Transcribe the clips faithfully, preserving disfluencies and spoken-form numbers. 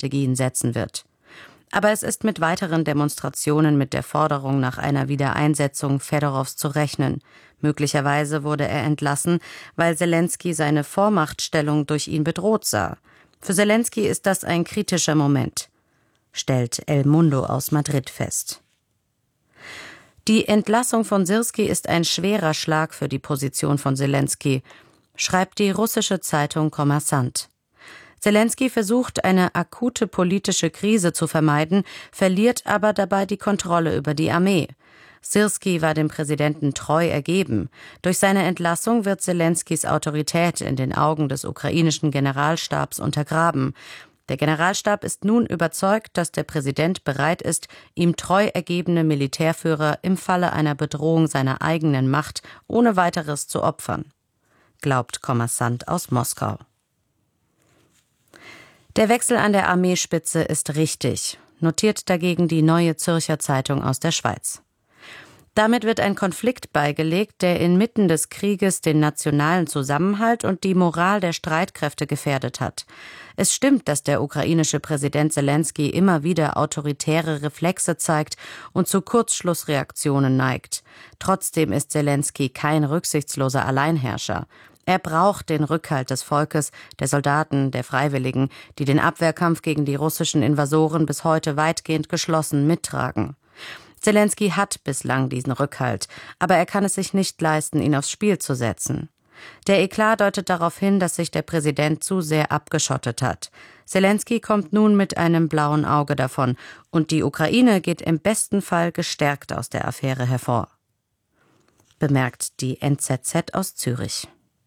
Strategien setzen wird. Aber es ist mit weiteren Demonstrationen mit der Forderung nach einer Wiedereinsetzung Fedorows zu rechnen. Möglicherweise wurde er entlassen, weil Selenskyj seine Vormachtstellung durch ihn bedroht sah. Für Selenskyj ist das ein kritischer Moment, stellt El Mundo aus Madrid fest. Die Entlassung von Syrskij ist ein schwerer Schlag für die Position von Selenskyj, schreibt die russische Zeitung Kommersant. Selenskyj versucht, eine akute politische Krise zu vermeiden, verliert aber dabei die Kontrolle über die Armee. Syrskij war dem Präsidenten treu ergeben. Durch seine Entlassung wird Selenskys Autorität in den Augen des ukrainischen Generalstabs untergraben. Der Generalstab ist nun überzeugt, dass der Präsident bereit ist, ihm treu ergebene Militärführer im Falle einer Bedrohung seiner eigenen Macht ohne weiteres zu opfern, glaubt Kommersant aus Moskau. Der Wechsel an der Armeespitze ist richtig, notiert dagegen die Neue Zürcher Zeitung aus der Schweiz. Damit wird ein Konflikt beigelegt, der inmitten des Krieges den nationalen Zusammenhalt und die Moral der Streitkräfte gefährdet hat. Es stimmt, dass der ukrainische Präsident Selenskyj immer wieder autoritäre Reflexe zeigt und zu Kurzschlussreaktionen neigt. Trotzdem ist Selenskyj kein rücksichtsloser Alleinherrscher. Er braucht den Rückhalt des Volkes, der Soldaten, der Freiwilligen, die den Abwehrkampf gegen die russischen Invasoren bis heute weitgehend geschlossen mittragen. Selenskyj hat bislang diesen Rückhalt, aber er kann es sich nicht leisten, ihn aufs Spiel zu setzen. Der Eklat deutet darauf hin, dass sich der Präsident zu sehr abgeschottet hat. Selenskyj kommt nun mit einem blauen Auge davon und die Ukraine geht im besten Fall gestärkt aus der Affäre hervor. Bemerkt die N Z Z aus Zürich.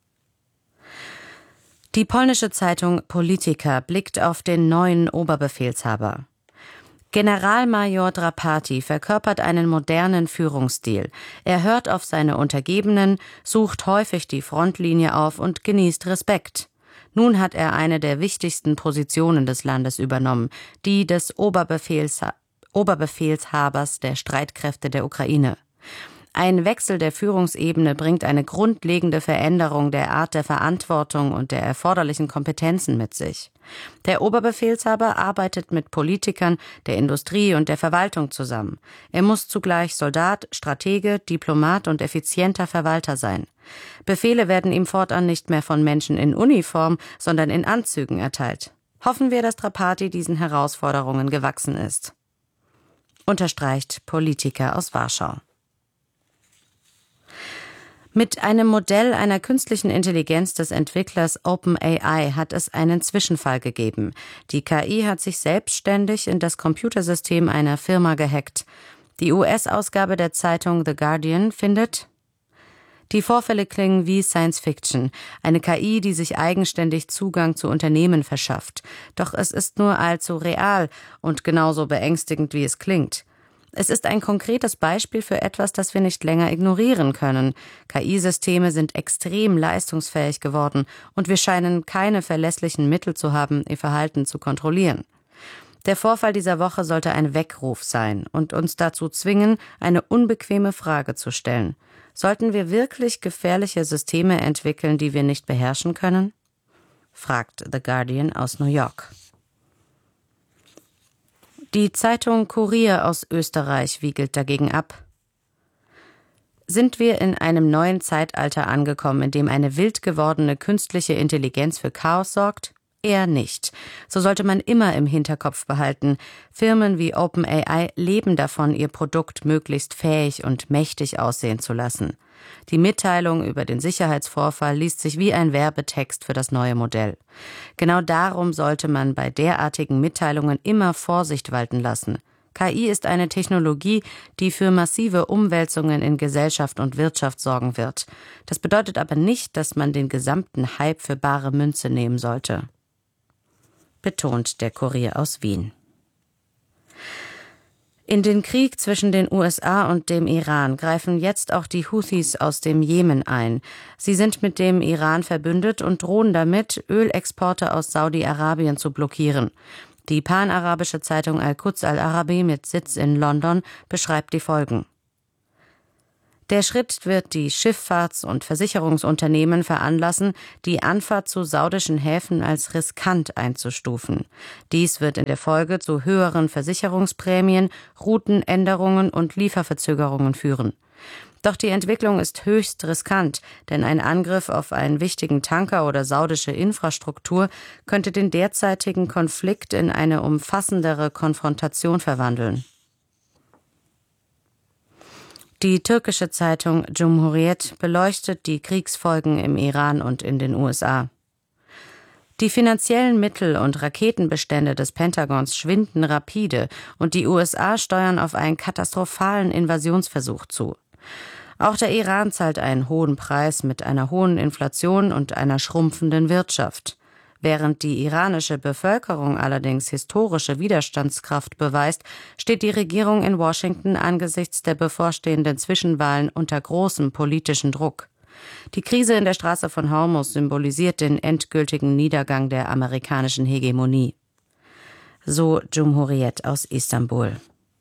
Die polnische Zeitung Polityka blickt auf den neuen Oberbefehlshaber. Generalmajor Drapati verkörpert einen modernen Führungsstil. Er hört auf seine Untergebenen, sucht häufig die Frontlinie auf und genießt Respekt. Nun hat er eine der wichtigsten Positionen des Landes übernommen, die des Oberbefehlsha- Oberbefehlshabers der Streitkräfte der Ukraine. Ein Wechsel der Führungsebene bringt eine grundlegende Veränderung der Art der Verantwortung und der erforderlichen Kompetenzen mit sich. Der Oberbefehlshaber arbeitet mit Politikern der Industrie und der Verwaltung zusammen. Er muss zugleich Soldat, Stratege, Diplomat und effizienter Verwalter sein. Befehle werden ihm fortan nicht mehr von Menschen in Uniform, sondern in Anzügen erteilt. Hoffen wir, dass Drapati diesen Herausforderungen gewachsen ist. Unterstreicht Politiker aus Warschau. Mit einem Modell einer künstlichen Intelligenz des Entwicklers OpenAI hat es einen Zwischenfall gegeben. Die K I hat sich selbstständig in das Computersystem einer Firma gehackt. Die U S-Ausgabe der Zeitung The Guardian findet: Die Vorfälle klingen wie Science Fiction, eine K I, die sich eigenständig Zugang zu Unternehmen verschafft. Doch es ist nur allzu real und genauso beängstigend, wie es klingt. Es ist ein konkretes Beispiel für etwas, das wir nicht länger ignorieren können. K I-Systeme sind extrem leistungsfähig geworden und wir scheinen keine verlässlichen Mittel zu haben, ihr Verhalten zu kontrollieren. Der Vorfall dieser Woche sollte ein Weckruf sein und uns dazu zwingen, eine unbequeme Frage zu stellen. Sollten wir wirklich gefährliche Systeme entwickeln, die wir nicht beherrschen können? Fragt The Guardian aus New York. Die Zeitung Kurier aus Österreich wiegelt dagegen ab. Sind wir in einem neuen Zeitalter angekommen, in dem eine wild gewordene künstliche Intelligenz für Chaos sorgt? Eher nicht. So sollte man immer im Hinterkopf behalten, Firmen wie OpenAI leben davon, ihr Produkt möglichst fähig und mächtig aussehen zu lassen. Die Mitteilung über den Sicherheitsvorfall liest sich wie ein Werbetext für das neue Modell. Genau darum sollte man bei derartigen Mitteilungen immer Vorsicht walten lassen. K I ist eine Technologie, die für massive Umwälzungen in Gesellschaft und Wirtschaft sorgen wird. Das bedeutet aber nicht, dass man den gesamten Hype für bare Münze nehmen sollte, betont der Kurier aus Wien. In den Krieg zwischen den U S A und dem Iran greifen jetzt auch die Houthis aus dem Jemen ein. Sie sind mit dem Iran verbündet und drohen damit, Ölexporte aus Saudi-Arabien zu blockieren. Die panarabische Zeitung Al-Quds Al-Arabi mit Sitz in London beschreibt die Folgen. Der Schritt wird die Schifffahrts- und Versicherungsunternehmen veranlassen, die Anfahrt zu saudischen Häfen als riskant einzustufen. Dies wird in der Folge zu höheren Versicherungsprämien, Routenänderungen und Lieferverzögerungen führen. Doch die Entwicklung ist höchst riskant, denn ein Angriff auf einen wichtigen Tanker oder saudische Infrastruktur könnte den derzeitigen Konflikt in eine umfassendere Konfrontation verwandeln. Die türkische Zeitung Cumhuriyet beleuchtet die Kriegsfolgen im Iran und in den U S A. Die finanziellen Mittel und Raketenbestände des Pentagons schwinden rapide und die U S A steuern auf einen katastrophalen Invasionsversuch zu. Auch der Iran zahlt einen hohen Preis mit einer hohen Inflation und einer schrumpfenden Wirtschaft. Während die iranische Bevölkerung allerdings historische Widerstandskraft beweist, steht die Regierung in Washington angesichts der bevorstehenden Zwischenwahlen unter großem politischen Druck. Die Krise in der Straße von Hormuz symbolisiert den endgültigen Niedergang der amerikanischen Hegemonie. So Cumhuriyet aus Istanbul.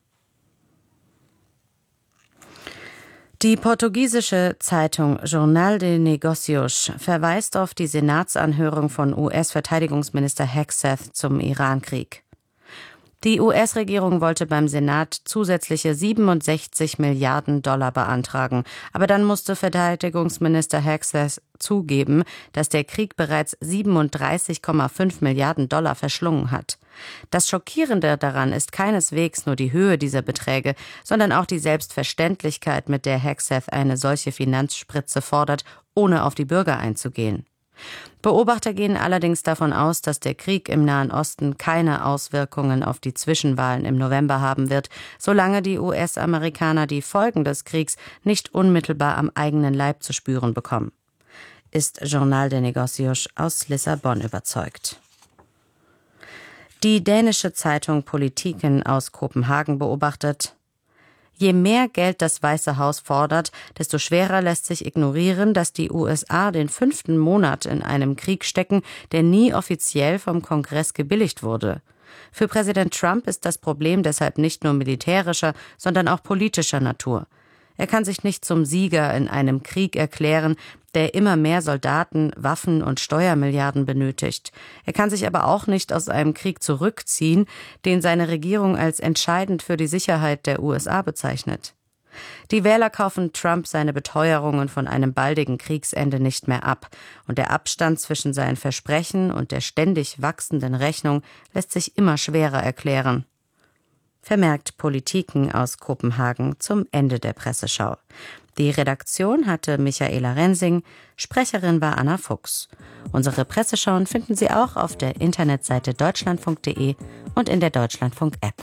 Die portugiesische Zeitung Jornal de Negócios verweist auf die Senatsanhörung von U S-Verteidigungsminister Hegseth zum Irankrieg. Die U S-Regierung wollte beim Senat zusätzliche siebenundsechzig Milliarden Dollar beantragen, aber dann musste Verteidigungsminister Hegseth zugeben, dass der Krieg bereits siebenunddreißig Komma fünf Milliarden Dollar verschlungen hat. Das Schockierende daran ist keineswegs nur die Höhe dieser Beträge, sondern auch die Selbstverständlichkeit, mit der Hegseth eine solche Finanzspritze fordert, ohne auf die Bürger einzugehen. Beobachter gehen allerdings davon aus, dass der Krieg im Nahen Osten keine Auswirkungen auf die Zwischenwahlen im November haben wird, solange die U S-Amerikaner die Folgen des Kriegs nicht unmittelbar am eigenen Leib zu spüren bekommen. Ist Jornal de Negócios aus Lissabon überzeugt. Die dänische Zeitung Politiken aus Kopenhagen beobachtet: Je mehr Geld das Weiße Haus fordert, desto schwerer lässt sich ignorieren, dass die U S A den fünften Monat in einem Krieg stecken, der nie offiziell vom Kongress gebilligt wurde. Für Präsident Trump ist das Problem deshalb nicht nur militärischer, sondern auch politischer Natur. Er kann sich nicht zum Sieger in einem Krieg erklären, der immer mehr Soldaten, Waffen und Steuermilliarden benötigt. Er kann sich aber auch nicht aus einem Krieg zurückziehen, den seine Regierung als entscheidend für die Sicherheit der U S A bezeichnet. Die Wähler kaufen Trump seine Beteuerungen von einem baldigen Kriegsende nicht mehr ab, und der Abstand zwischen seinen Versprechen und der ständig wachsenden Rechnung lässt sich immer schwerer erklären. Vermerkt Politiken aus Kopenhagen zum Ende der Presseschau. Die Redaktion hatte Michaela Rensing, Sprecherin war Anna Fuchs. Unsere Presseschauen finden Sie auch auf der Internetseite deutschlandfunk punkt de und in der Deutschlandfunk-App.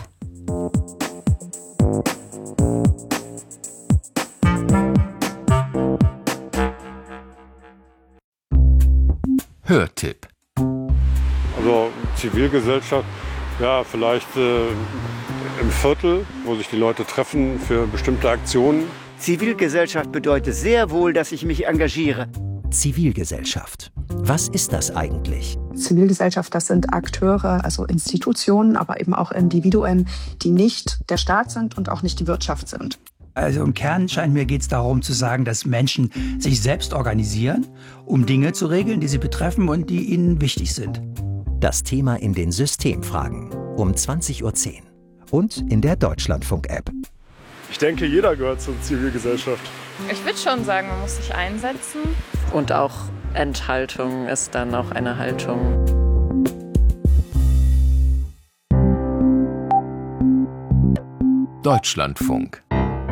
Hörtipp. Also Zivilgesellschaft, ja, vielleicht äh, im Viertel, wo sich die Leute treffen für bestimmte Aktionen. Zivilgesellschaft bedeutet sehr wohl, dass ich mich engagiere. Zivilgesellschaft. Was ist das eigentlich? Zivilgesellschaft, das sind Akteure, also Institutionen, aber eben auch Individuen, die nicht der Staat sind und auch nicht die Wirtschaft sind. Also im Kern scheint mir geht es darum zu sagen, dass Menschen sich selbst organisieren, um Dinge zu regeln, die sie betreffen und die ihnen wichtig sind. Das Thema in den Systemfragen um zwanzig Uhr zehn und in der Deutschlandfunk-App. Ich denke, jeder gehört zur Zivilgesellschaft. Ich würde schon sagen, man muss sich einsetzen. Und auch Enthaltung ist dann auch eine Haltung. Deutschlandfunk.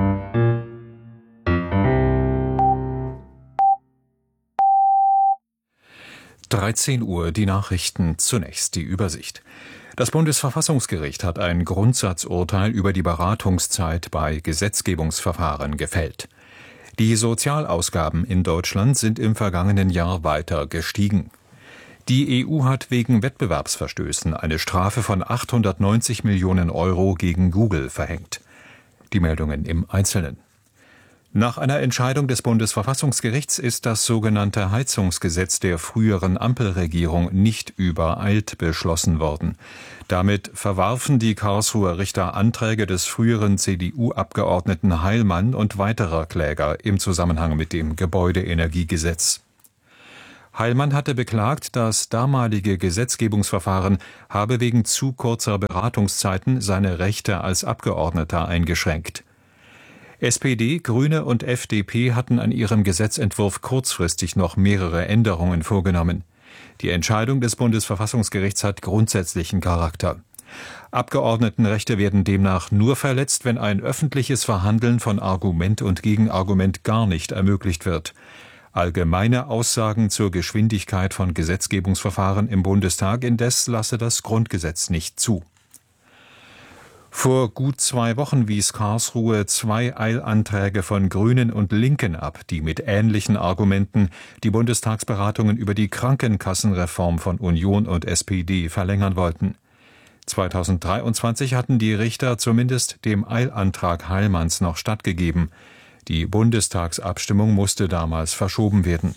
dreizehn Uhr, die Nachrichten, zunächst die Übersicht. Das Bundesverfassungsgericht hat ein Grundsatzurteil über die Beratungszeit bei Gesetzgebungsverfahren gefällt. Die Sozialausgaben in Deutschland sind im vergangenen Jahr weiter gestiegen. Die E U hat wegen Wettbewerbsverstößen eine Strafe von achthundertneunzig Millionen Euro gegen Google verhängt. Die Meldungen im Einzelnen. Nach einer Entscheidung des Bundesverfassungsgerichts ist das sogenannte Heizungsgesetz der früheren Ampelregierung nicht übereilt beschlossen worden. Damit verwarfen die Karlsruher Richter Anträge des früheren C D U-Abgeordneten Heilmann und weiterer Kläger im Zusammenhang mit dem Gebäudeenergiegesetz. Heilmann hatte beklagt, das damalige Gesetzgebungsverfahren habe wegen zu kurzer Beratungszeiten seine Rechte als Abgeordneter eingeschränkt. S P D, Grüne und F D P hatten an ihrem Gesetzentwurf kurzfristig noch mehrere Änderungen vorgenommen. Die Entscheidung des Bundesverfassungsgerichts hat grundsätzlichen Charakter. Abgeordnetenrechte werden demnach nur verletzt, wenn ein öffentliches Verhandeln von Argument und Gegenargument gar nicht ermöglicht wird. Allgemeine Aussagen zur Geschwindigkeit von Gesetzgebungsverfahren im Bundestag indes lasse das Grundgesetz nicht zu. Vor gut zwei Wochen wies Karlsruhe zwei Eilanträge von Grünen und Linken ab, die mit ähnlichen Argumenten die Bundestagsberatungen über die Krankenkassenreform von Union und S P D verlängern wollten. zweitausenddreiundzwanzig hatten die Richter zumindest dem Eilantrag Heilmanns noch stattgegeben. Die Bundestagsabstimmung musste damals verschoben werden.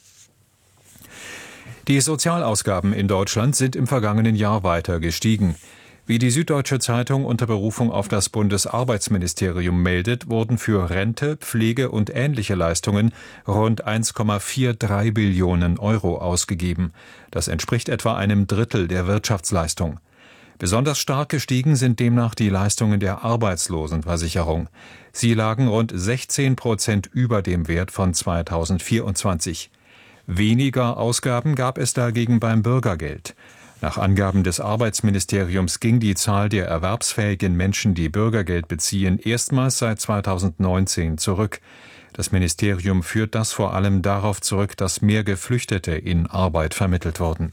Die Sozialausgaben in Deutschland sind im vergangenen Jahr weiter gestiegen. Wie die Süddeutsche Zeitung unter Berufung auf das Bundesarbeitsministerium meldet, wurden für Rente, Pflege und ähnliche Leistungen rund eins Komma drei vier Billionen Euro ausgegeben. Das entspricht etwa einem Drittel der Wirtschaftsleistung. Besonders stark gestiegen sind demnach die Leistungen der Arbeitslosenversicherung. Sie lagen rund sechzehn Prozent über dem Wert von zweitausendvierundzwanzig. Weniger Ausgaben gab es dagegen beim Bürgergeld. Nach Angaben des Arbeitsministeriums ging die Zahl der erwerbsfähigen Menschen, die Bürgergeld beziehen, erstmals seit zweitausendneunzehn zurück. Das Ministerium führt das vor allem darauf zurück, dass mehr Geflüchtete in Arbeit vermittelt wurden.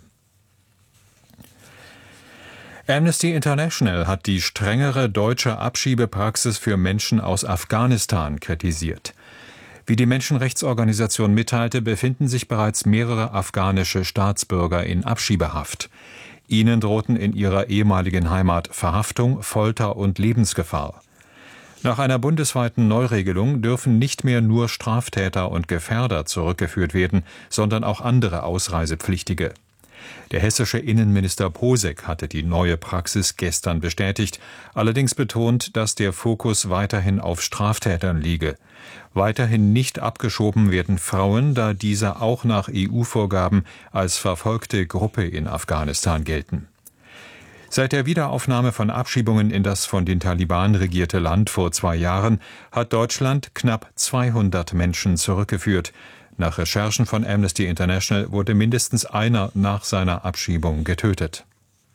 Amnesty International hat die strengere deutsche Abschiebepraxis für Menschen aus Afghanistan kritisiert. Wie die Menschenrechtsorganisation mitteilte, befinden sich bereits mehrere afghanische Staatsbürger in Abschiebehaft. Ihnen drohten in ihrer ehemaligen Heimat Verhaftung, Folter und Lebensgefahr. Nach einer bundesweiten Neuregelung dürfen nicht mehr nur Straftäter und Gefährder zurückgeführt werden, sondern auch andere Ausreisepflichtige. Der hessische Innenminister Posek hatte die neue Praxis gestern bestätigt, allerdings betont, dass der Fokus weiterhin auf Straftätern liege. Weiterhin nicht abgeschoben werden Frauen, da diese auch nach E U-Vorgaben als verfolgte Gruppe in Afghanistan gelten. Seit der Wiederaufnahme von Abschiebungen in das von den Taliban regierte Land vor zwei Jahren hat Deutschland knapp zweihundert Menschen zurückgeführt. Nach Recherchen von Amnesty International wurde mindestens einer nach seiner Abschiebung getötet.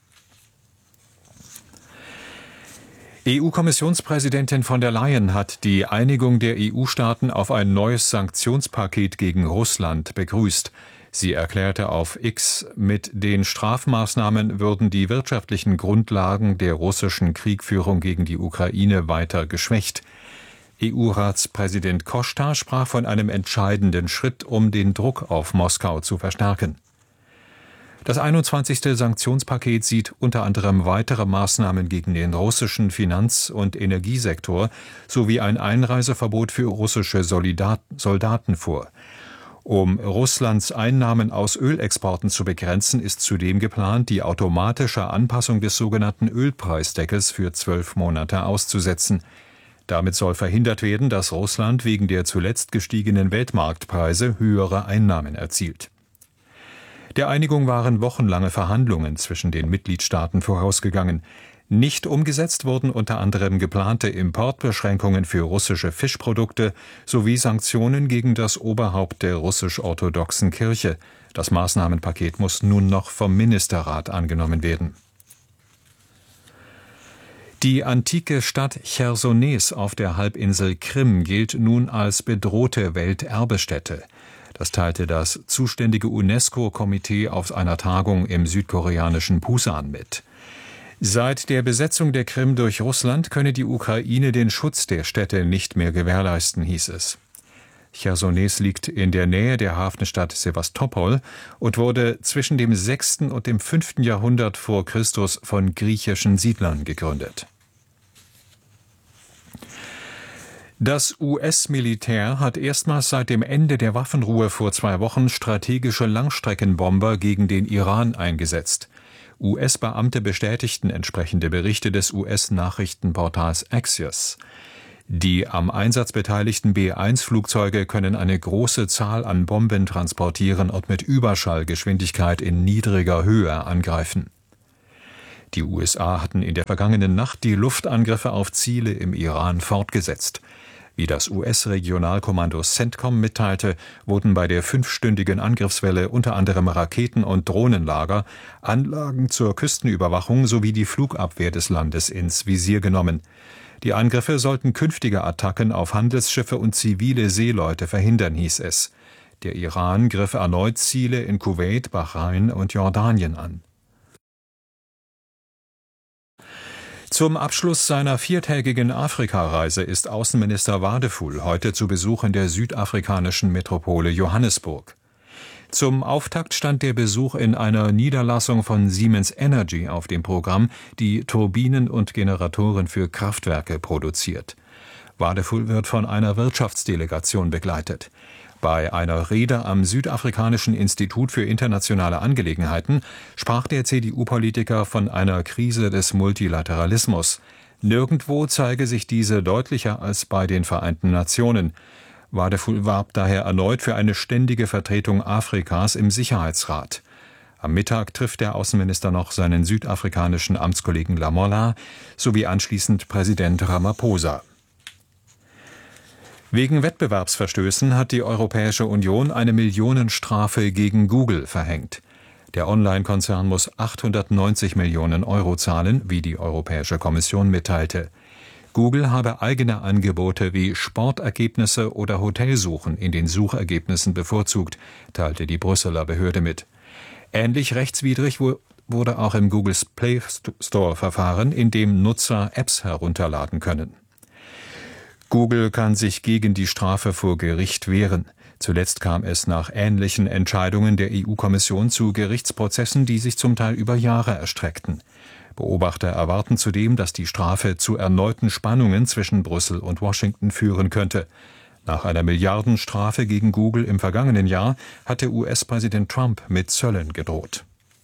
E U-Kommissionspräsidentin von der Leyen hat die Einigung der E U-Staaten auf ein neues Sanktionspaket gegen Russland begrüßt. Sie erklärte auf X, mit den Strafmaßnahmen würden die wirtschaftlichen Grundlagen der russischen Kriegführung gegen die Ukraine weiter geschwächt. E U-Ratspräsident Costa sprach von einem entscheidenden Schritt, um den Druck auf Moskau zu verstärken. Das einundzwanzigste Sanktionspaket sieht unter anderem weitere Maßnahmen gegen den russischen Finanz- und Energiesektor sowie ein Einreiseverbot für russische Soldaten vor. Um Russlands Einnahmen aus Ölexporten zu begrenzen, ist zudem geplant, die automatische Anpassung des sogenannten Ölpreisdeckels für zwölf Monate auszusetzen. Damit soll verhindert werden, dass Russland wegen der zuletzt gestiegenen Weltmarktpreise höhere Einnahmen erzielt. Der Einigung waren wochenlange Verhandlungen zwischen den Mitgliedstaaten vorausgegangen. Nicht umgesetzt wurden unter anderem geplante Importbeschränkungen für russische Fischprodukte sowie Sanktionen gegen das Oberhaupt der russisch-orthodoxen Kirche. Das Maßnahmenpaket muss nun noch vom Ministerrat angenommen werden. Die antike Stadt Chersonees auf der Halbinsel Krim gilt nun als bedrohte Welterbestätte. Das teilte das zuständige UNESCO-Komitee auf einer Tagung im südkoreanischen Pusan mit. Seit der Besetzung der Krim durch Russland könne die Ukraine den Schutz der Städte nicht mehr gewährleisten, hieß es. Chersonees liegt in der Nähe der Hafenstadt Sewastopol und wurde zwischen dem sechsten und dem fünften Jahrhundert vor Christus von griechischen Siedlern gegründet. Das U S-Militär hat erstmals seit dem Ende der Waffenruhe vor zwei Wochen strategische Langstreckenbomber gegen den Iran eingesetzt. U S-Beamte bestätigten entsprechende Berichte des U S-Nachrichtenportals Axios. Die am Einsatz beteiligten B eins Flugzeuge können eine große Zahl an Bomben transportieren und mit Überschallgeschwindigkeit in niedriger Höhe angreifen. Die U S A hatten in der vergangenen Nacht die Luftangriffe auf Ziele im Iran fortgesetzt. Wie das U S-Regionalkommando CENTCOM mitteilte, wurden bei der fünfstündigen Angriffswelle unter anderem Raketen- und Drohnenlager, Anlagen zur Küstenüberwachung sowie die Flugabwehr des Landes ins Visier genommen. Die Angriffe sollten künftige Attacken auf Handelsschiffe und zivile Seeleute verhindern, hieß es. Der Iran griff erneut Ziele in Kuwait, Bahrain und Jordanien an. Zum Abschluss seiner viertägigen Afrikareise ist Außenminister Wadephul heute zu Besuch in der südafrikanischen Metropole Johannesburg. Zum Auftakt stand der Besuch in einer Niederlassung von Siemens Energy auf dem Programm, die Turbinen und Generatoren für Kraftwerke produziert. Wadephul wird von einer Wirtschaftsdelegation begleitet. Bei einer Rede am Südafrikanischen Institut für internationale Angelegenheiten sprach der C D U-Politiker von einer Krise des Multilateralismus. Nirgendwo zeige sich diese deutlicher als bei den Vereinten Nationen. Wadephul warb daher erneut für eine ständige Vertretung Afrikas im Sicherheitsrat. Am Mittag trifft der Außenminister noch seinen südafrikanischen Amtskollegen Lamola sowie anschließend Präsident Ramaphosa. Wegen Wettbewerbsverstößen hat die Europäische Union eine Millionenstrafe gegen Google verhängt. Der Online-Konzern muss achthundertneunzig Millionen Euro zahlen, wie die Europäische Kommission mitteilte. Google habe eigene Angebote wie Sportergebnisse oder Hotelsuchen in den Suchergebnissen bevorzugt, teilte die Brüsseler Behörde mit. Ähnlich rechtswidrig wurde auch im Googles Play Store verfahren, in dem Nutzer Apps herunterladen können. Google kann sich gegen die Strafe vor Gericht wehren. Zuletzt kam es nach ähnlichen Entscheidungen der E U-Kommission zu Gerichtsprozessen, die sich zum Teil über Jahre erstreckten. Beobachter erwarten zudem, dass die Strafe zu erneuten Spannungen zwischen Brüssel und Washington führen könnte. Nach einer Milliardenstrafe gegen Google im vergangenen Jahr hatte U S-Präsident Trump mit Zöllen gedroht.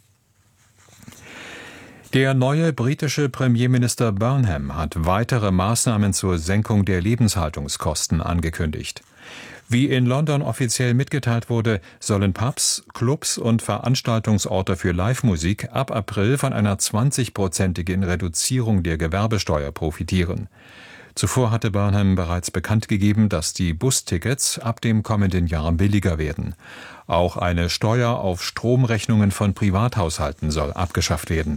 Der neue britische Premierminister Burnham hat weitere Maßnahmen zur Senkung der Lebenshaltungskosten angekündigt. Wie in London offiziell mitgeteilt wurde, sollen Pubs, Clubs und Veranstaltungsorte für Live-Musik ab April von einer zwanzigprozentigen Reduzierung der Gewerbesteuer profitieren. Zuvor hatte Burnham bereits bekannt gegeben, dass die Bustickets ab dem kommenden Jahr billiger werden. Auch eine Steuer auf Stromrechnungen von Privathaushalten soll abgeschafft werden.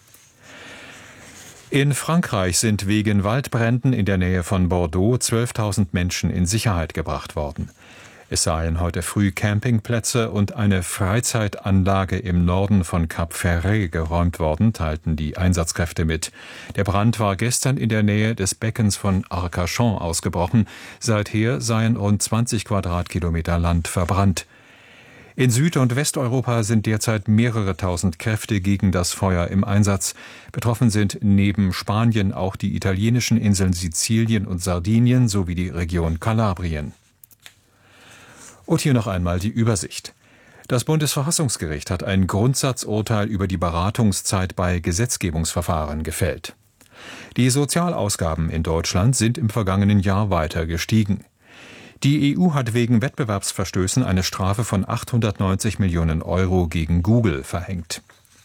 In Frankreich sind wegen Waldbränden in der Nähe von Bordeaux zwölftausend Menschen in Sicherheit gebracht worden. Es seien heute früh Campingplätze und eine Freizeitanlage im Norden von Cap Ferret geräumt worden, teilten die Einsatzkräfte mit. Der Brand war gestern in der Nähe des Beckens von Arcachon ausgebrochen. Seither seien rund zwanzig Quadratkilometer Land verbrannt. In Süd- und Westeuropa sind derzeit mehrere tausend Kräfte gegen das Feuer im Einsatz. Betroffen sind neben Spanien auch die italienischen Inseln Sizilien und Sardinien sowie die Region Kalabrien. Und hier noch einmal die Übersicht. Das Bundesverfassungsgericht hat ein Grundsatzurteil über die Beratungszeit bei Gesetzgebungsverfahren gefällt. Die Sozialausgaben in Deutschland sind im vergangenen Jahr weiter gestiegen. Die E U hat wegen Wettbewerbsverstößen eine Strafe von achthundertneunzig Millionen Euro gegen Google verhängt.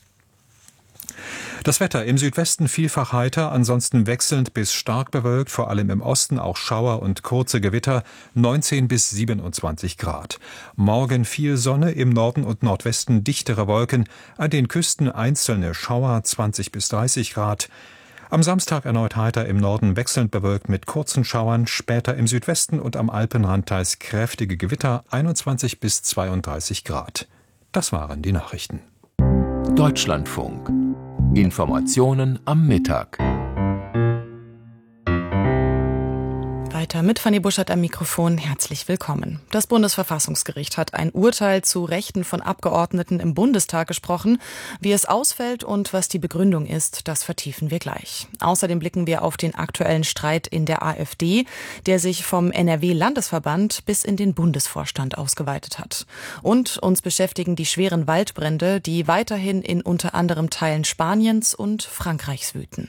Das Wetter im Südwesten vielfach heiter, ansonsten wechselnd bis stark bewölkt, vor allem im Osten auch Schauer und kurze Gewitter, neunzehn bis siebenundzwanzig Grad. Morgen viel Sonne, im Norden und Nordwesten dichtere Wolken, an den Küsten einzelne Schauer, zwanzig bis dreißig Grad. Am Samstag erneut heiter, im Norden wechselnd bewölkt mit kurzen Schauern, später im Südwesten und am Alpenrand teils kräftige Gewitter, einundzwanzig bis zweiunddreißig Grad. Das waren die Nachrichten. Deutschlandfunk. Informationen am Mittag. weiter mit Fanny Buschert am Mikrofon. Herzlich willkommen. Das Bundesverfassungsgericht hat ein Urteil zu Rechten von Abgeordneten im Bundestag gesprochen. Wie es ausfällt und was die Begründung ist, das vertiefen wir gleich. Außerdem blicken wir auf den aktuellen Streit in der AfD, der sich vom N R W-Landesverband bis in den Bundesvorstand ausgeweitet hat. Und uns beschäftigen die schweren Waldbrände, die weiterhin in unter anderem Teilen Spaniens und Frankreichs wüten.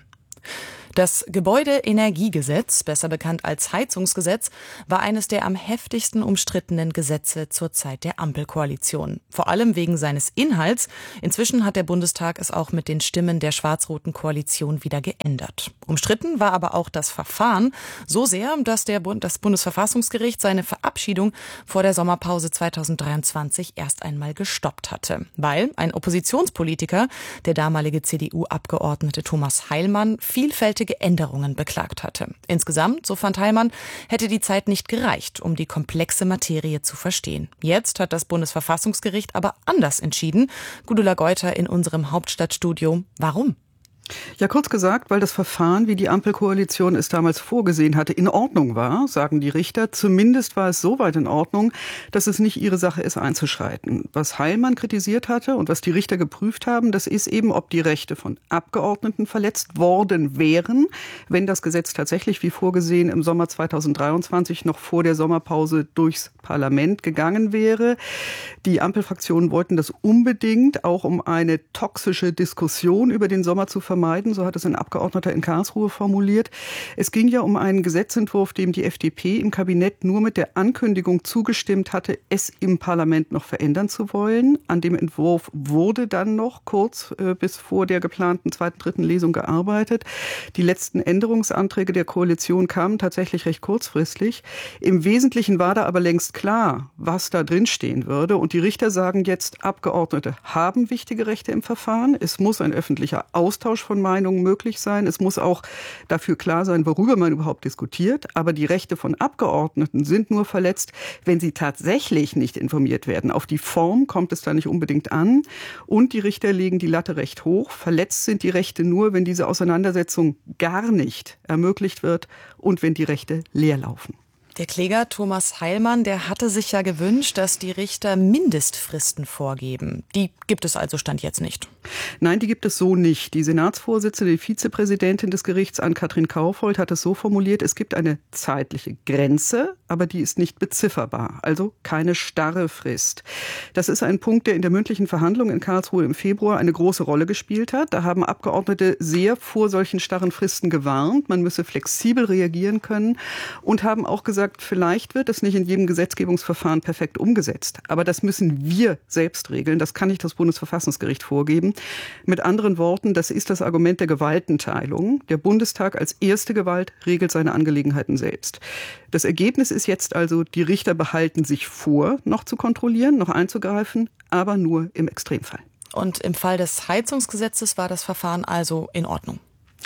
Das Gebäudeenergiegesetz, besser bekannt als Heizungsgesetz, war eines der am heftigsten umstrittenen Gesetze zur Zeit der Ampelkoalition. Vor allem wegen seines Inhalts. Inzwischen hat der Bundestag es auch mit den Stimmen der schwarz-roten Koalition wieder geändert. Umstritten war aber auch das Verfahren so sehr, dass der Bund, das Bundesverfassungsgericht seine Verabschiedung vor der Sommerpause zweitausenddreiundzwanzig erst einmal gestoppt hatte. Weil ein Oppositionspolitiker, der damalige C D U-Abgeordnete Thomas Heilmann, vielfältig Änderungen beklagt hatte. Insgesamt, so fand Heilmann, hätte die Zeit nicht gereicht, um die komplexe Materie zu verstehen. Jetzt hat das Bundesverfassungsgericht aber anders entschieden. Gudula Geuter in unserem Hauptstadtstudio. Warum? Ja, kurz gesagt, weil das Verfahren, wie die Ampelkoalition es damals vorgesehen hatte, in Ordnung war, sagen die Richter. Zumindest war es so weit in Ordnung, dass es nicht ihre Sache ist, einzuschreiten. Was Heilmann kritisiert hatte und was die Richter geprüft haben, das ist eben, ob die Rechte von Abgeordneten verletzt worden wären, wenn das Gesetz tatsächlich, wie vorgesehen, im Sommer zweitausenddreiundzwanzig noch vor der Sommerpause durchs Parlament gegangen wäre. Die Ampelfraktionen wollten das unbedingt, auch um eine toxische Diskussion über den Sommer zu vermeiden. vermeiden, so hat es ein Abgeordneter in Karlsruhe formuliert. Es ging ja um einen Gesetzentwurf, dem die F D P im Kabinett nur mit der Ankündigung zugestimmt hatte, es im Parlament noch verändern zu wollen. An dem Entwurf wurde dann noch kurz äh, bis vor der geplanten zweiten, dritten Lesung gearbeitet. Die letzten Änderungsanträge der Koalition kamen tatsächlich recht kurzfristig. Im Wesentlichen war da aber längst klar, was da drin stehen würde. Und die Richter sagen jetzt, Abgeordnete haben wichtige Rechte im Verfahren. Es muss ein öffentlicher Austausch von Meinungen möglich sein. Es muss auch dafür klar sein, worüber man überhaupt diskutiert. Aber die Rechte von Abgeordneten sind nur verletzt, wenn sie tatsächlich nicht informiert werden. Auf die Form kommt es da nicht unbedingt an. Und die Richter legen die Latte recht hoch. Verletzt sind die Rechte nur, wenn diese Auseinandersetzung gar nicht ermöglicht wird und wenn die Rechte leer laufen. Der Kläger Thomas Heilmann, der hatte sich ja gewünscht, dass die Richter Mindestfristen vorgeben. Die gibt es also Stand jetzt nicht. Nein, die gibt es so nicht. Die Senatsvorsitzende, die Vizepräsidentin des Gerichts, Ann-Kathrin Kaufhold, hat es so formuliert, es gibt eine zeitliche Grenze, aber die ist nicht bezifferbar, also keine starre Frist. Das ist ein Punkt, der in der mündlichen Verhandlung in Karlsruhe im Februar eine große Rolle gespielt hat. Da haben Abgeordnete sehr vor solchen starren Fristen gewarnt. Man müsse flexibel reagieren können und haben auch gesagt, vielleicht wird es nicht in jedem Gesetzgebungsverfahren perfekt umgesetzt. Aber das müssen wir selbst regeln. Das kann nicht das Bundesverfassungsgericht vorgeben. Mit anderen Worten, das ist das Argument der Gewaltenteilung. Der Bundestag als erste Gewalt regelt seine Angelegenheiten selbst. Das Ergebnis ist jetzt also, die Richter behalten sich vor, noch zu kontrollieren, noch einzugreifen, aber nur im Extremfall. Und im Fall des Heizungsgesetzes war das Verfahren also in Ordnung?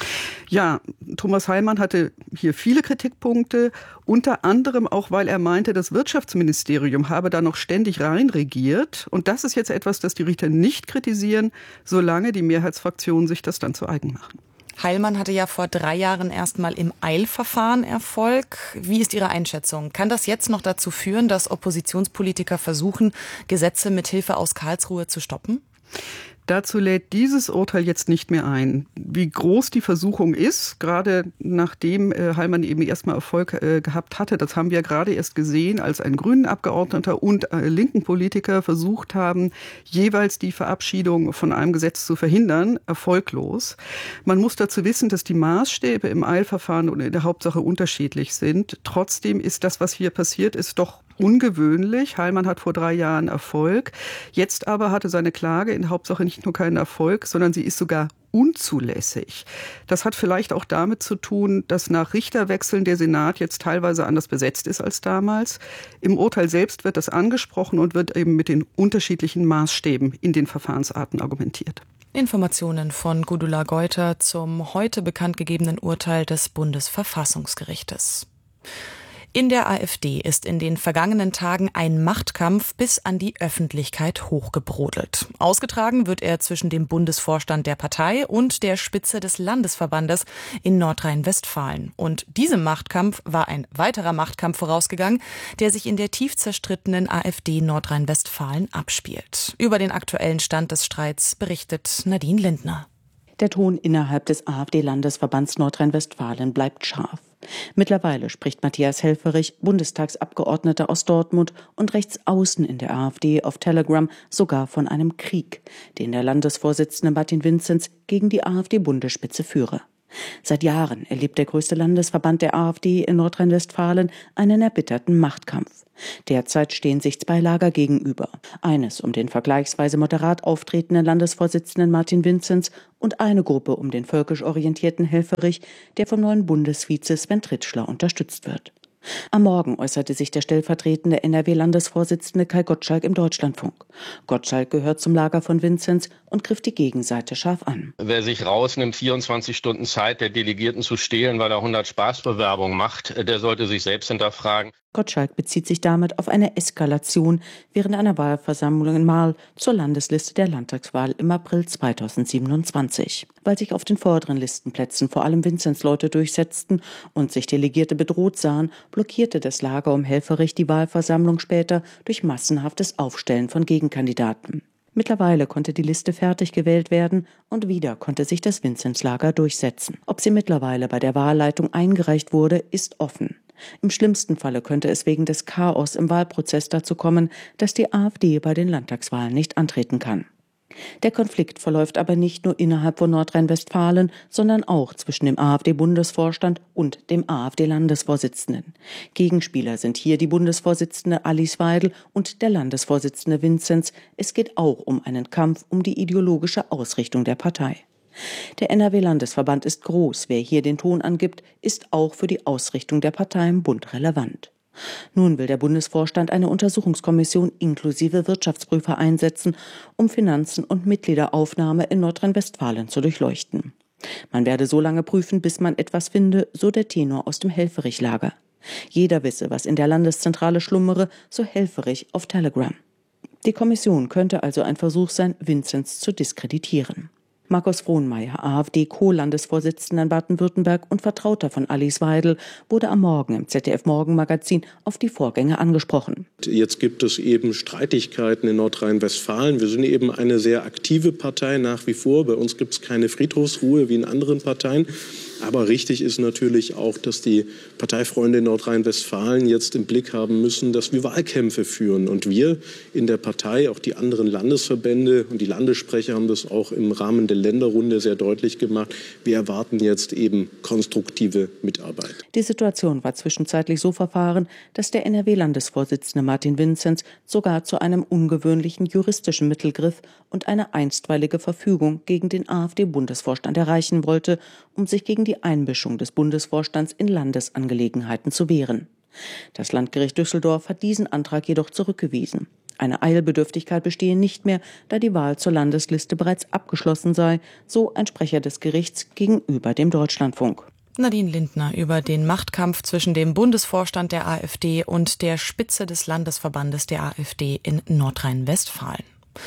Ja, Thomas Heilmann hatte hier viele Kritikpunkte, unter anderem auch, weil er meinte, das Wirtschaftsministerium habe da noch ständig reinregiert. Und das ist jetzt etwas, das die Richter nicht kritisieren, solange die Mehrheitsfraktionen sich das dann zu eigen machen. Heilmann hatte ja vor drei Jahren erstmal im Eilverfahren Erfolg. Wie ist Ihre Einschätzung? Kann das jetzt noch dazu führen, dass Oppositionspolitiker versuchen, Gesetze mit Hilfe aus Karlsruhe zu stoppen? Dazu lädt dieses Urteil jetzt nicht mehr ein. Wie groß die Versuchung ist, gerade nachdem äh, Heilmann eben erstmal Erfolg äh, gehabt hatte, das haben wir gerade erst gesehen, als ein grünen Abgeordneter und äh, linken Politiker versucht haben, jeweils die Verabschiedung von einem Gesetz zu verhindern, erfolglos. Man muss dazu wissen, dass die Maßstäbe im Eilverfahren und in der Hauptsache unterschiedlich sind. Trotzdem ist das, was hier passiert ist, doch ungewöhnlich. Heilmann hat vor drei Jahren Erfolg. Jetzt aber hatte seine Klage in der Hauptsache nicht nur keinen Erfolg, sondern sie ist sogar unzulässig. Das hat vielleicht auch damit zu tun, dass nach Richterwechseln der Senat jetzt teilweise anders besetzt ist als damals. Im Urteil selbst wird das angesprochen und wird eben mit den unterschiedlichen Maßstäben in den Verfahrensarten argumentiert. Informationen von Gudula Geuter zum heute bekannt gegebenen Urteil des Bundesverfassungsgerichtes. In der AfD ist in den vergangenen Tagen ein Machtkampf bis an die Öffentlichkeit hochgebrodelt. Ausgetragen wird er zwischen dem Bundesvorstand der Partei und der Spitze des Landesverbandes in Nordrhein-Westfalen. Und diesem Machtkampf war ein weiterer Machtkampf vorausgegangen, der sich in der tief zerstrittenen AfD Nordrhein-Westfalen abspielt. Über den aktuellen Stand des Streits berichtet Nadine Lindner. Der Ton innerhalb des AfD-Landesverbands Nordrhein-Westfalen bleibt scharf. Mittlerweile spricht Matthias Helfferich, Bundestagsabgeordneter aus Dortmund und rechts außen in der AfD, auf Telegram sogar von einem Krieg, den der Landesvorsitzende Martin Vinzenz gegen die AfD-Bundesspitze führe. Seit Jahren erlebt der größte Landesverband der AfD in Nordrhein-Westfalen einen erbitterten Machtkampf. Derzeit stehen sich zwei Lager gegenüber. Eines um den vergleichsweise moderat auftretenden Landesvorsitzenden Martin Vinzenz und eine Gruppe um den völkisch orientierten Helfferich, der vom neuen Bundesvize Sven Tritschler unterstützt wird. Am Morgen äußerte sich der stellvertretende N R W-Landesvorsitzende Kai Gottschalk im Deutschlandfunk. Gottschalk gehört zum Lager von Vinzenz und griff die Gegenseite scharf an. Wer sich rausnimmt, vierundzwanzig Stunden Zeit der Delegierten zu stehlen, weil er hundert Spaßbewerbungen macht, der sollte sich selbst hinterfragen. Gottschalk bezieht sich damit auf eine Eskalation während einer Wahlversammlung in Marl zur Landesliste der Landtagswahl im April zweitausendsiebenundzwanzig. Weil sich auf den vorderen Listenplätzen vor allem Vinzenz-Leute durchsetzten und sich Delegierte bedroht sahen, blockierte das Lager um Helfferich die Wahlversammlung später durch massenhaftes Aufstellen von Gegenkandidaten. Mittlerweile konnte die Liste fertig gewählt werden und wieder konnte sich das Vinzenz-Lager durchsetzen. Ob sie mittlerweile bei der Wahlleitung eingereicht wurde, ist offen. Im schlimmsten Falle könnte es wegen des Chaos im Wahlprozess dazu kommen, dass die AfD bei den Landtagswahlen nicht antreten kann. Der Konflikt verläuft aber nicht nur innerhalb von Nordrhein-Westfalen, sondern auch zwischen dem AfD-Bundesvorstand und dem AfD-Landesvorsitzenden. Gegenspieler sind hier die Bundesvorsitzende Alice Weidel und der Landesvorsitzende Vinzenz. Es geht auch um einen Kampf um die ideologische Ausrichtung der Partei. Der N R W-Landesverband ist groß. Wer hier den Ton angibt, ist auch für die Ausrichtung der Partei im Bund relevant. Nun will der Bundesvorstand eine Untersuchungskommission inklusive Wirtschaftsprüfer einsetzen, um Finanzen und Mitgliederaufnahme in Nordrhein-Westfalen zu durchleuchten. Man werde so lange prüfen, bis man etwas finde, so der Tenor aus dem Helfferich-Lager. Jeder wisse, was in der Landeszentrale schlummere, so Helfferich auf Telegram. Die Kommission könnte also ein Versuch sein, Vinzenz zu diskreditieren. Markus Frohnmeier, AfD-Co-Landesvorsitzender in Baden-Württemberg und Vertrauter von Alice Weidel, wurde am Morgen im Z D F-Morgenmagazin auf die Vorgänge angesprochen. Jetzt gibt es eben Streitigkeiten in Nordrhein-Westfalen. Wir sind eben eine sehr aktive Partei nach wie vor. Bei uns gibt es keine Friedhofsruhe wie in anderen Parteien. Aber richtig ist natürlich auch, dass die Parteifreunde in Nordrhein-Westfalen jetzt im Blick haben müssen, dass wir Wahlkämpfe führen. Und wir in der Partei, auch die anderen Landesverbände und die Landessprecher haben das auch im Rahmen der Länderrunde sehr deutlich gemacht. Wir erwarten jetzt eben konstruktive Mitarbeit. Die Situation war zwischenzeitlich so verfahren, dass der N R W-Landesvorsitzende Martin Vinzenz sogar zu einem ungewöhnlichen juristischen Mittel griff und eine einstweilige Verfügung gegen den AfD-Bundesvorstand erreichen wollte, um sich gegen die Einmischung des Bundesvorstands in Landesangelegenheiten zu wehren. Das Landgericht Düsseldorf hat diesen Antrag jedoch zurückgewiesen. Eine Eilbedürftigkeit bestehe nicht mehr, da die Wahl zur Landesliste bereits abgeschlossen sei, so ein Sprecher des Gerichts gegenüber dem Deutschlandfunk. Nadine Lindner über den Machtkampf zwischen dem Bundesvorstand der AfD und der Spitze des Landesverbandes der AfD in Nordrhein-Westfalen.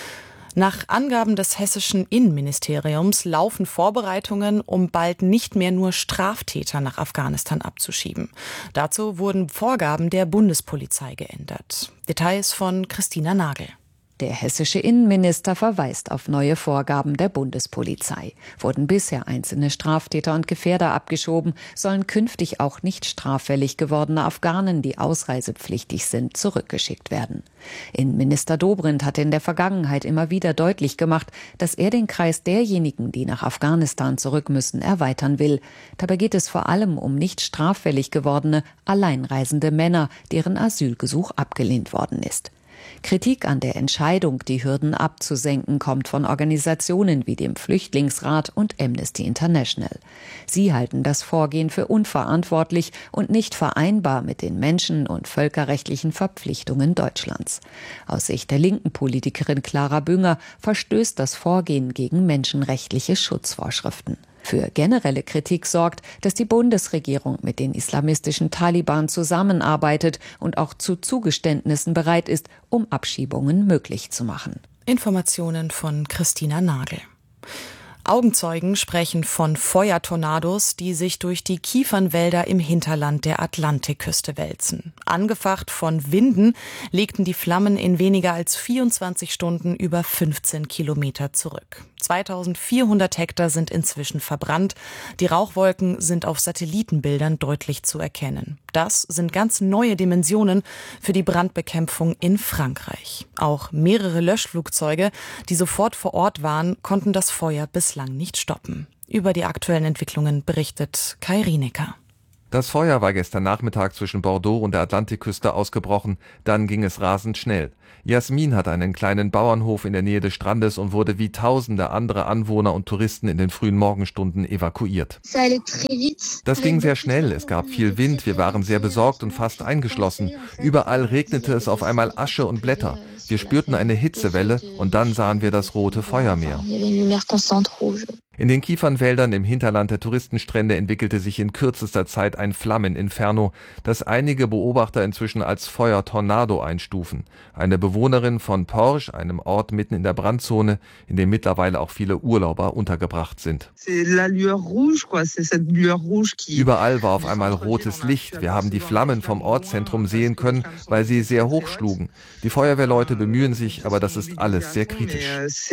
Nach Angaben des hessischen Innenministeriums laufen Vorbereitungen, um bald nicht mehr nur Straftäter nach Afghanistan abzuschieben. Dazu wurden Vorgaben der Bundespolizei geändert. Details von Christina Nagel. Der hessische Innenminister verweist auf neue Vorgaben der Bundespolizei. Wurden bisher einzelne Straftäter und Gefährder abgeschoben, sollen künftig auch nicht straffällig gewordene Afghanen, die ausreisepflichtig sind, zurückgeschickt werden. Innenminister Dobrindt hatte in der Vergangenheit immer wieder deutlich gemacht, dass er den Kreis derjenigen, die nach Afghanistan zurück müssen, erweitern will. Dabei geht es vor allem um nicht straffällig gewordene, alleinreisende Männer, deren Asylgesuch abgelehnt worden ist. Kritik an der Entscheidung, die Hürden abzusenken, kommt von Organisationen wie dem Flüchtlingsrat und Amnesty International. Sie halten das Vorgehen für unverantwortlich und nicht vereinbar mit den menschen- und völkerrechtlichen Verpflichtungen Deutschlands. Aus Sicht der linken Politikerin Clara Bünger verstößt das Vorgehen gegen menschenrechtliche Schutzvorschriften. Für generelle Kritik sorgt, dass die Bundesregierung mit den islamistischen Taliban zusammenarbeitet und auch zu Zugeständnissen bereit ist, um Abschiebungen möglich zu machen. Informationen von Christina Nagel. Augenzeugen sprechen von Feuertornados, die sich durch die Kiefernwälder im Hinterland der Atlantikküste wälzen. Angefacht von Winden legten die Flammen in weniger als vierundzwanzig Stunden über fünfzehn Kilometer zurück. zweitausendvierhundert Hektar sind inzwischen verbrannt. Die Rauchwolken sind auf Satellitenbildern deutlich zu erkennen. Das sind ganz neue Dimensionen für die Brandbekämpfung in Frankreich. Auch mehrere Löschflugzeuge, die sofort vor Ort waren, konnten das Feuer bislang nicht stoppen. Über die aktuellen Entwicklungen berichtet Kai Rienecker. Das Feuer war gestern Nachmittag zwischen Bordeaux und der Atlantikküste ausgebrochen. Dann ging es rasend schnell. Jasmin hat einen kleinen Bauernhof in der Nähe des Strandes und wurde wie tausende andere Anwohner und Touristen in den frühen Morgenstunden evakuiert. Das ging sehr schnell, es gab viel Wind, wir waren sehr besorgt und fast eingeschlossen. Überall regnete es auf einmal Asche und Blätter. Wir spürten eine Hitzewelle und dann sahen wir das rote Feuermeer. In den Kiefernwäldern im Hinterland der Touristenstrände entwickelte sich in kürzester Zeit ein Flammeninferno, das einige Beobachter inzwischen als Feuertornado einstufen. Eine Bewohnerin von Porges, einem Ort mitten in der Brandzone, in dem mittlerweile auch viele Urlauber untergebracht sind. Überall war auf einmal rotes Licht. Wir haben die Flammen vom Ortszentrum sehen können, weil sie sehr hoch schlugen. Die Feuerwehrleute bemühen sich, aber das ist alles sehr kritisch.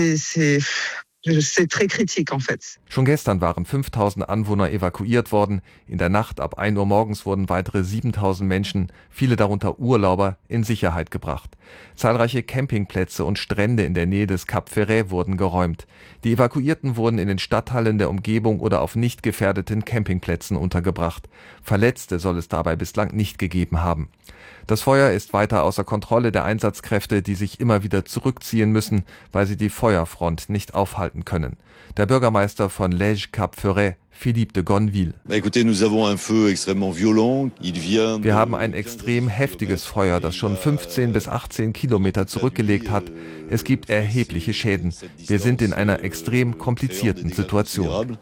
Schon gestern waren fünftausend Anwohner evakuiert worden. In der Nacht ab ein Uhr morgens wurden weitere siebentausend Menschen, viele darunter Urlauber, in Sicherheit gebracht. Zahlreiche Campingplätze und Strände in der Nähe des Cap Ferret wurden geräumt. Die Evakuierten wurden in den Stadthallen der Umgebung oder auf nicht gefährdeten Campingplätzen untergebracht. Verletzte soll es dabei bislang nicht gegeben haben. Das Feuer ist weiter außer Kontrolle der Einsatzkräfte, die sich immer wieder zurückziehen müssen, weil sie die Feuerfront nicht aufhalten können. Der Bürgermeister von Lège Cap Ferret, Philippe de Gonneville. Wir haben ein extrem heftiges Feuer, das schon fünfzehn bis achtzehn Kilometer zurückgelegt hat. Es gibt erhebliche Schäden. Wir sind in einer extrem komplizierten Situation.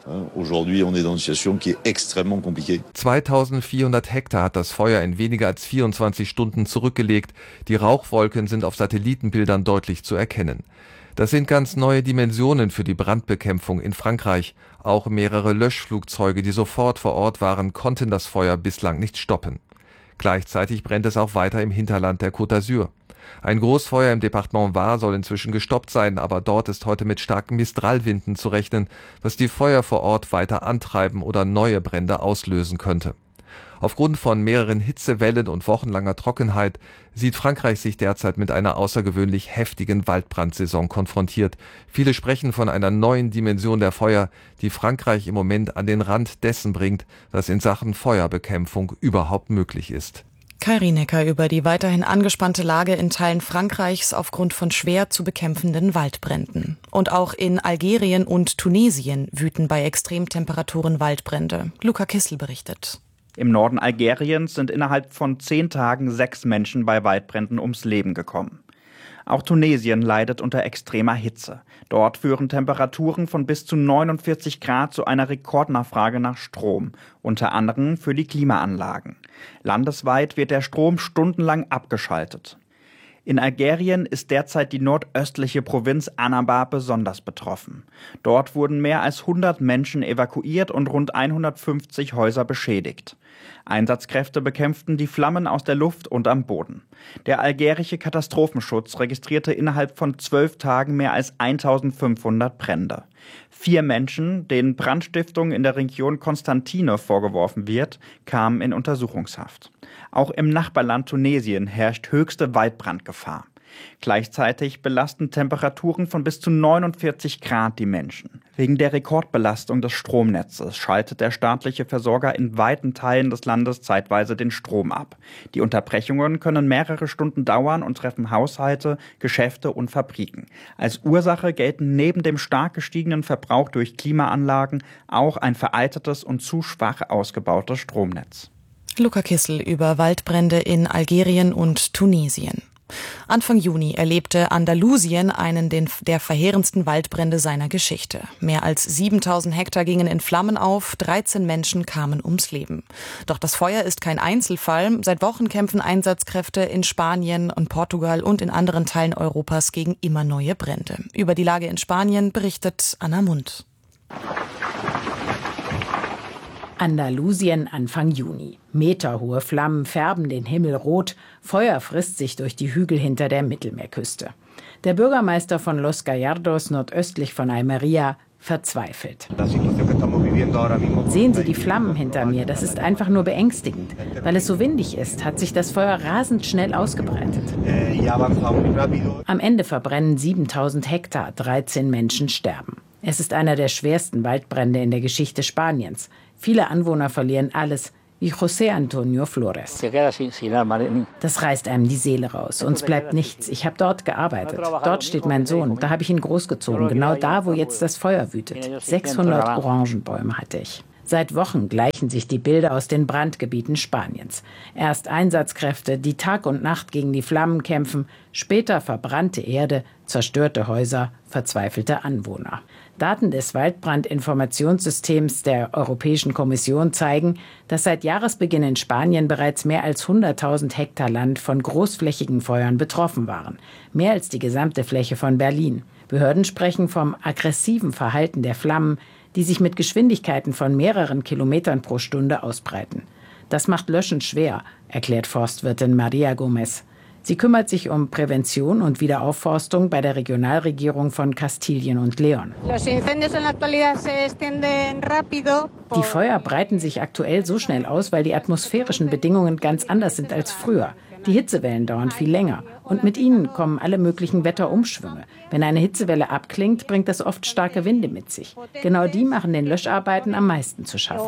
zweitausendvierhundert Hektar hat das Feuer in weniger als vierundzwanzig Stunden zurückgelegt. Die Rauchwolken sind auf Satellitenbildern deutlich zu erkennen. Das sind ganz neue Dimensionen für die Brandbekämpfung in Frankreich. Auch mehrere Löschflugzeuge, die sofort vor Ort waren, konnten das Feuer bislang nicht stoppen. Gleichzeitig brennt es auch weiter im Hinterland der Côte d'Azur. Ein Großfeuer im Departement Var soll inzwischen gestoppt sein, aber dort ist heute mit starken Mistralwinden zu rechnen, was die Feuer vor Ort weiter antreiben oder neue Brände auslösen könnte. Aufgrund von mehreren Hitzewellen und wochenlanger Trockenheit sieht Frankreich sich derzeit mit einer außergewöhnlich heftigen Waldbrandsaison konfrontiert. Viele sprechen von einer neuen Dimension der Feuer, die Frankreich im Moment an den Rand dessen bringt, was in Sachen Feuerbekämpfung überhaupt möglich ist. Kai Rienecker über die weiterhin angespannte Lage in Teilen Frankreichs aufgrund von schwer zu bekämpfenden Waldbränden. Und auch in Algerien und Tunesien wüten bei Extremtemperaturen Waldbrände. Luca Kissel berichtet. Im Norden Algeriens sind innerhalb von zehn Tagen sechs Menschen bei Waldbränden ums Leben gekommen. Auch Tunesien leidet unter extremer Hitze. Dort führen Temperaturen von bis zu neunundvierzig Grad zu einer Rekordnachfrage nach Strom, unter anderem für die Klimaanlagen. Landesweit wird der Strom stundenlang abgeschaltet. In Algerien ist derzeit die nordöstliche Provinz Annaba besonders betroffen. Dort wurden mehr als hundert Menschen evakuiert und rund hundertfünfzig Häuser beschädigt. Einsatzkräfte bekämpften die Flammen aus der Luft und am Boden. Der algerische Katastrophenschutz registrierte innerhalb von zwölf Tagen mehr als eintausendfünfhundert Brände. Vier Menschen, denen Brandstiftung in der Region Constantine vorgeworfen wird, kamen in Untersuchungshaft. Auch im Nachbarland Tunesien herrscht höchste Waldbrandgefahr. Gleichzeitig belasten Temperaturen von bis zu neunundvierzig Grad die Menschen. Wegen der Rekordbelastung des Stromnetzes schaltet der staatliche Versorger in weiten Teilen des Landes zeitweise den Strom ab. Die Unterbrechungen können mehrere Stunden dauern und treffen Haushalte, Geschäfte und Fabriken. Als Ursache gelten neben dem stark gestiegenen Verbrauch durch Klimaanlagen auch ein veraltetes und zu schwach ausgebautes Stromnetz. Luca Kissel über Waldbrände in Algerien und Tunesien. Anfang Juni erlebte Andalusien einen der verheerendsten Waldbrände seiner Geschichte. Mehr als siebentausend Hektar gingen in Flammen auf, dreizehn Menschen kamen ums Leben. Doch das Feuer ist kein Einzelfall. Seit Wochen kämpfen Einsatzkräfte in Spanien und Portugal und in anderen Teilen Europas gegen immer neue Brände. Über die Lage in Spanien berichtet Anna Mund. Andalusien Anfang Juni. Meterhohe Flammen färben den Himmel rot, Feuer frisst sich durch die Hügel hinter der Mittelmeerküste. Der Bürgermeister von Los Gallardos, nordöstlich von Almería, verzweifelt. Sehen Sie die Flammen hinter mir, das ist einfach nur beängstigend. Weil es so windig ist, hat sich das Feuer rasend schnell ausgebreitet. Am Ende verbrennen siebentausend Hektar, dreizehn Menschen sterben. Es ist einer der schwersten Waldbrände in der Geschichte Spaniens. Viele Anwohner verlieren alles, wie José Antonio Flores. Das reißt einem die Seele raus. Uns bleibt nichts. Ich habe dort gearbeitet. Dort steht mein Sohn. Da habe ich ihn großgezogen. Genau da, wo jetzt das Feuer wütet. sechshundert Orangenbäume hatte ich. Seit Wochen gleichen sich die Bilder aus den Brandgebieten Spaniens. Erst Einsatzkräfte, die Tag und Nacht gegen die Flammen kämpfen, später verbrannte Erde, zerstörte Häuser, verzweifelte Anwohner. Daten des Waldbrandinformationssystems der Europäischen Kommission zeigen, dass seit Jahresbeginn in Spanien bereits mehr als hunderttausend Hektar Land von großflächigen Feuern betroffen waren. Mehr als die gesamte Fläche von Berlin. Behörden sprechen vom aggressiven Verhalten der Flammen, die sich mit Geschwindigkeiten von mehreren Kilometern pro Stunde ausbreiten. Das macht Löschen schwer, erklärt Forstwirtin Maria Gomez. Sie kümmert sich um Prävention und Wiederaufforstung bei der Regionalregierung von Kastilien und León. Die Feuer breiten sich aktuell so schnell aus, weil die atmosphärischen Bedingungen ganz anders sind als früher. Die Hitzewellen dauern viel länger und mit ihnen kommen alle möglichen Wetterumschwünge. Wenn eine Hitzewelle abklingt, bringt das oft starke Winde mit sich. Genau die machen den Löscharbeiten am meisten zu schaffen.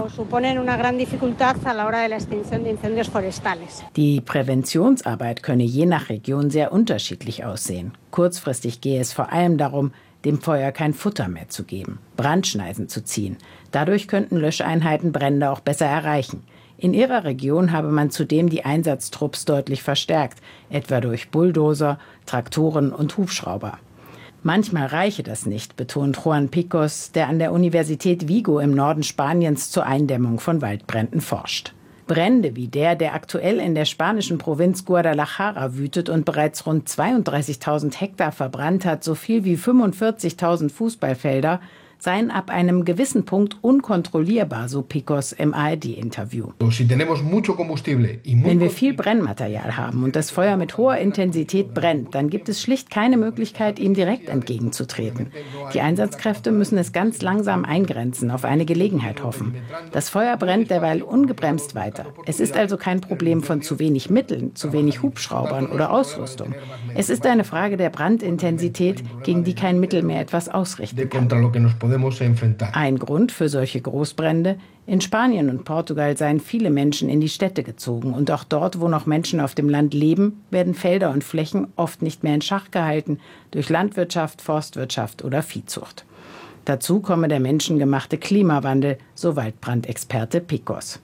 Die Präventionsarbeit könne je nach Region sehr unterschiedlich aussehen. Kurzfristig gehe es vor allem darum, dem Feuer kein Futter mehr zu geben, Brandschneisen zu ziehen. Dadurch könnten Löscheinheiten Brände auch besser erreichen. In ihrer Region habe man zudem die Einsatztrupps deutlich verstärkt, etwa durch Bulldozer, Traktoren und Hubschrauber. Manchmal reiche das nicht, betont Juan Picos, der an der Universität Vigo im Norden Spaniens zur Eindämmung von Waldbränden forscht. Brände wie der, der aktuell in der spanischen Provinz Guadalajara wütet und bereits rund zweiunddreißigtausend Hektar verbrannt hat, so viel wie fünfundvierzigtausend Fußballfelder, seien ab einem gewissen Punkt unkontrollierbar, so Picos im A R D-Interview. Wenn wir viel Brennmaterial haben und das Feuer mit hoher Intensität brennt, dann gibt es schlicht keine Möglichkeit, ihm direkt entgegenzutreten. Die Einsatzkräfte müssen es ganz langsam eingrenzen, auf eine Gelegenheit hoffen. Das Feuer brennt derweil ungebremst weiter. Es ist also kein Problem von zu wenig Mitteln, zu wenig Hubschraubern oder Ausrüstung. Es ist eine Frage der Brandintensität, gegen die kein Mittel mehr etwas ausrichten kann. Ein Grund für solche Großbrände: In Spanien und Portugal seien viele Menschen in die Städte gezogen. Und auch dort, wo noch Menschen auf dem Land leben, werden Felder und Flächen oft nicht mehr in Schach gehalten durch Landwirtschaft, Forstwirtschaft oder Viehzucht. Dazu komme der menschengemachte Klimawandel, so Waldbrandexperte Picos.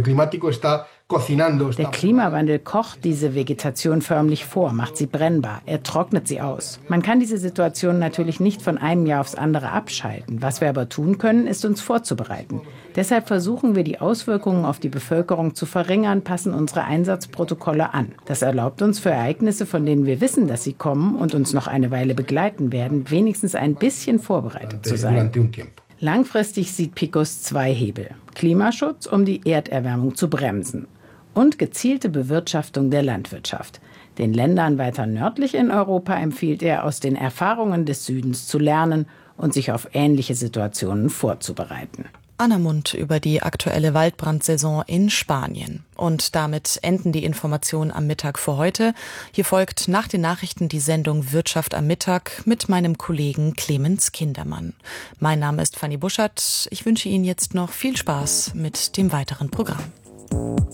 Der Klimawandel kocht diese Vegetation förmlich vor, macht sie brennbar, er trocknet sie aus. Man kann diese Situation natürlich nicht von einem Jahr aufs andere abschalten. Was wir aber tun können, ist uns vorzubereiten. Deshalb versuchen wir, die Auswirkungen auf die Bevölkerung zu verringern, passen unsere Einsatzprotokolle an. Das erlaubt uns, für Ereignisse, von denen wir wissen, dass sie kommen und uns noch eine Weile begleiten werden, wenigstens ein bisschen vorbereitet zu sein. Langfristig sieht Picos zwei Hebel: Klimaschutz, um die Erderwärmung zu bremsen, und gezielte Bewirtschaftung der Landwirtschaft. Den Ländern weiter nördlich in Europa empfiehlt er, aus den Erfahrungen des Südens zu lernen und sich auf ähnliche Situationen vorzubereiten. Anna Mund über die aktuelle Waldbrandsaison in Spanien. Und damit enden die Informationen am Mittag für heute. Hier folgt nach den Nachrichten die Sendung Wirtschaft am Mittag mit meinem Kollegen Clemens Kindermann. Mein Name ist Fanny Buschert. Ich wünsche Ihnen jetzt noch viel Spaß mit dem weiteren Programm.